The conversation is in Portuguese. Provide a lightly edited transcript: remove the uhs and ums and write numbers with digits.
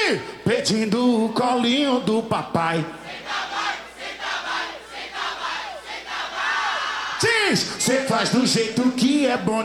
Aí, pedindo o colinho do papai. Diz, cê faz do jeito que é bom